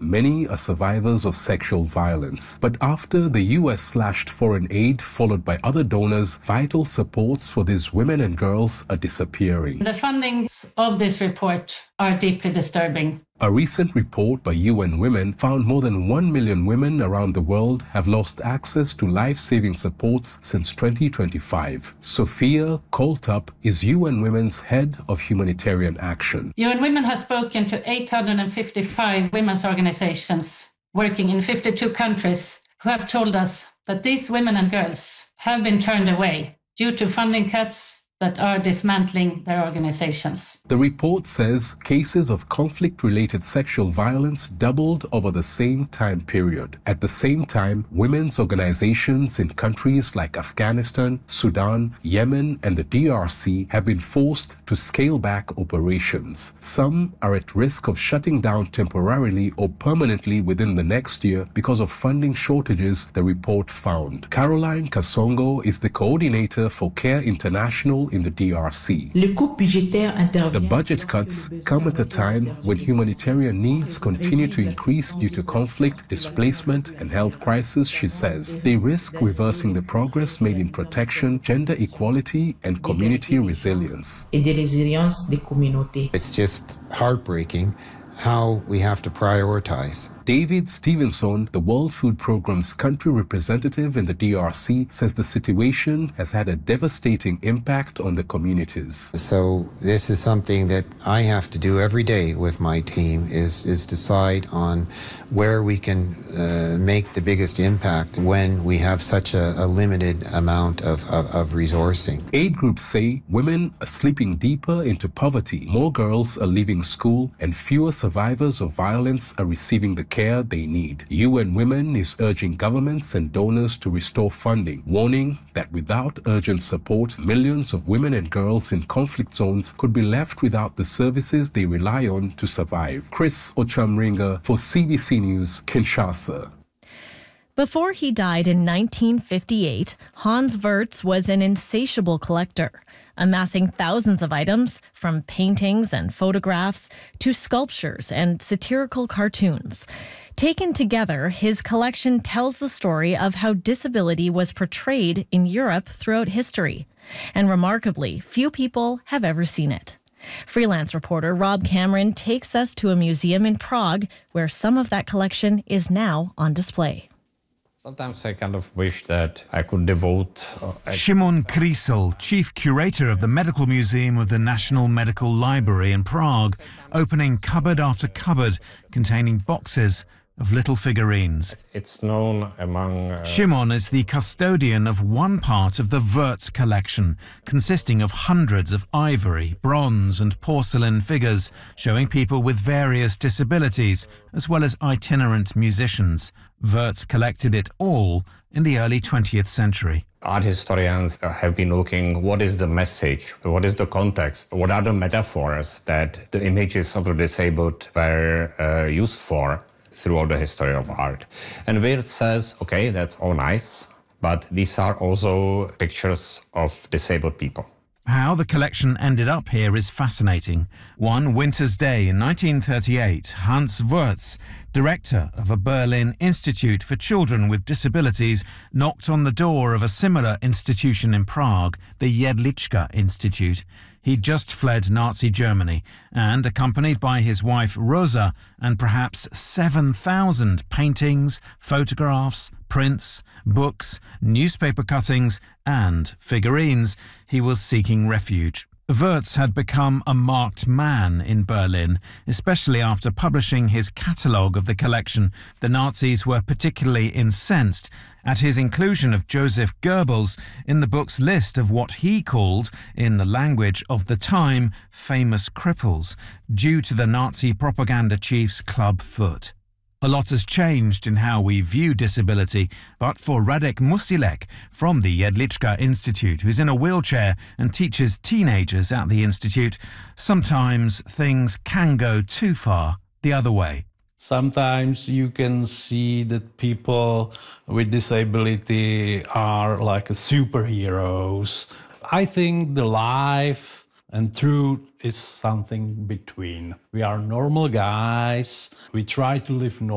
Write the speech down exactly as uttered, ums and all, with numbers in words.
many are survivors of sexual violence. But after the U S slashed foreign aid, followed by other donors, vital supports for these women and girls are disappearing. The findings of this report are deeply disturbing. A recent report by U N Women found more than one million women around the world have lost access to life-saving supports since twenty twenty-five. Sophia Koltup is U N Women's head of humanitarian action. U N Women has spoken to eight hundred fifty-five women's organizations working in fifty-two countries who have told us that these women and girls have been turned away due to funding cuts that are dismantling their organizations. The report says cases of conflict-related sexual violence doubled over the same time period. At the same time, women's organizations in countries like Afghanistan, Sudan, Yemen, and the D R C have been forced to scale back operations. Some are at risk of shutting down temporarily or permanently within the next year because of funding shortages, the report found. Caroline Kasongo is the coordinator for CARE International in the D R C. The budget cuts come at a time when humanitarian needs continue to increase due to conflict, displacement, and health crisis, she says. They risk reversing the progress made in protection, gender equality, and community resilience. It's just heartbreaking how we have to prioritize. David Stevenson, the World Food Programme's country representative in the D R C, says the situation has had a devastating impact on the communities. So this is something that I have to do every day with my team, is, is decide on where we can uh, make the biggest impact when we have such a, a limited amount of, of, of resourcing. Aid groups say women are slipping deeper into poverty, more girls are leaving school, and fewer survivors of violence are receiving the care they need. U N Women is urging governments and donors to restore funding, warning that without urgent support, millions of women and girls in conflict zones could be left without the services they rely on to survive. Chris Ochamringa for C B C News, Kinshasa. Before he died in nineteen fifty-eight, Hans Wirtz was an insatiable collector, amassing thousands of items from paintings and photographs to sculptures and satirical cartoons. Taken together, his collection tells the story of how disability was portrayed in Europe throughout history. And remarkably, few people have ever seen it. Freelance reporter Rob Cameron takes us to a museum in Prague where some of that collection is now on display. Sometimes I kind of wish that I could devote... Uh, Szymon Krysl, chief curator of the Medical Museum of the National Medical Library in Prague, opening cupboard after cupboard containing boxes of little figurines. It's known among... Uh, Szymon is the custodian of one part of the Wirtz collection, consisting of hundreds of ivory, bronze and porcelain figures showing people with various disabilities, as well as itinerant musicians. Wirtz collected it all in the early twentieth century. Art historians have been looking, what is the message, what is the context, what are the metaphors that the images of the disabled were uh, used for throughout the history of art. And Wirtz says, okay, that's all nice, but these are also pictures of disabled people. How the collection ended up here is fascinating. One winter's day in nineteen thirty-eight, Hans Wirtz, director of a Berlin Institute for Children with Disabilities, knocked on the door of a similar institution in Prague, the Jedlička Institute. He'd just fled Nazi Germany and, accompanied by his wife Rosa and perhaps seven thousand paintings, photographs, prints, books, newspaper cuttings and figurines, he was seeking refuge. Wirtz had become a marked man in Berlin, especially after publishing his catalogue of the collection. The Nazis were particularly incensed at his inclusion of Joseph Goebbels in the book's list of what he called, in the language of the time, famous cripples, due to the Nazi propaganda chief's club foot. A lot has changed in how we view disability, but for Radek Musilek from the Jedlička Institute, who's in a wheelchair and teaches teenagers at the institute, sometimes things can go too far the other way. Sometimes you can see that people with disability are like superheroes. I think the life and truth is something between. We are normal guys. We try to live normal.